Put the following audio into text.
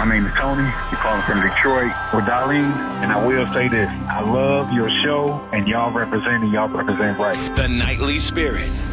My name is Tony. You're calling from Detroit with Darlene. And I will say this. I love your show, and y'all represent right. The Nightly Spirit.